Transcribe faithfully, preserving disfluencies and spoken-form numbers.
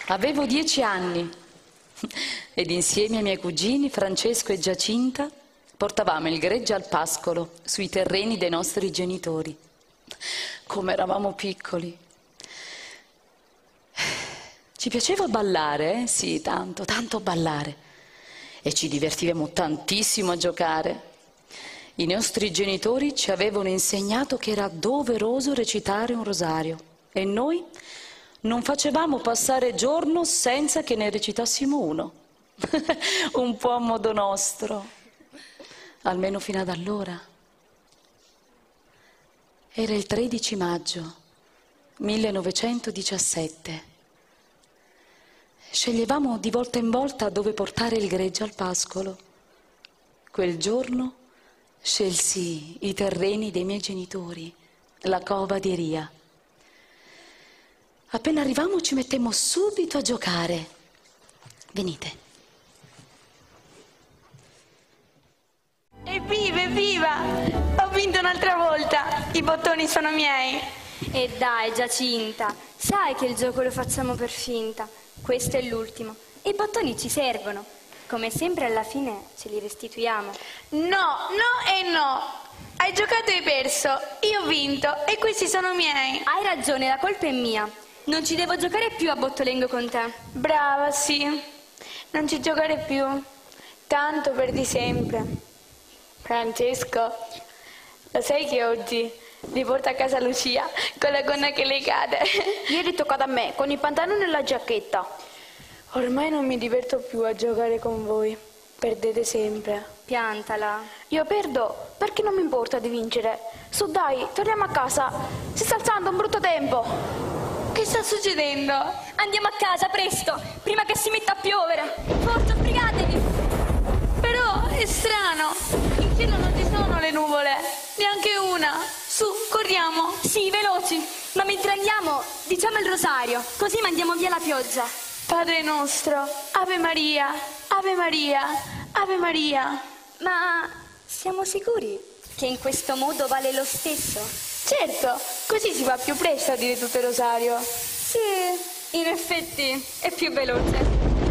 Avevo dieci anni ed insieme ai miei cugini Francesco e Giacinta portavamo il gregge al pascolo sui terreni dei nostri genitori. Come eravamo piccoli. Ci piaceva ballare, eh? Sì, tanto, tanto ballare. E ci divertivamo tantissimo a giocare. I nostri genitori ci avevano insegnato che era doveroso recitare un rosario e noi non facevamo passare giorno senza che ne recitassimo uno. Un po' a modo nostro, almeno fino ad allora. Era il tredici maggio millenovecentodiciassette. Sceglievamo di volta in volta dove portare il gregge al pascolo. Quel giorno scelsi i terreni dei miei genitori, la cova di Ria. Appena arrivammo ci mettemmo subito a giocare. Venite. Evviva, evviva! Ho vinto un'altra volta! I bottoni sono miei! E dai, Giacinta, sai che il gioco lo facciamo per finta. Questo è l'ultimo. E i bottoni ci servono. Come sempre alla fine ce li restituiamo. No, no e no! Hai giocato e hai perso. Io ho vinto e questi sono miei. Hai ragione, la colpa è mia. Non ci devo giocare più a bottolengo con te. Brava, sì. Non ci giocare più. Tanto perdi sempre. Francesco, lo sai che oggi li porto a casa Lucia con la gonna che le cade? Ieri toccata a me, con i pantaloni e la giacchetta. Ormai non mi diverto più a giocare con voi. Perdete sempre. Piantala. Io perdo perché non mi importa di vincere. Su dai, torniamo a casa. Si sta alzando un brutto tempo. Che sta succedendo? Andiamo a casa, presto, prima che si metta a piovere. Forza, sbrigatevi. Però è strano. In cielo non ci sono le nuvole. Neanche una. Su, corriamo. Sì, veloci. Ma mentre andiamo, diciamo il rosario, così mandiamo via la pioggia. Padre nostro, Ave Maria, Ave Maria, Ave Maria. Ma siamo sicuri che in questo modo vale lo stesso? Certo, così si va più presto a dire tutto il rosario. Sì, in effetti è più veloce.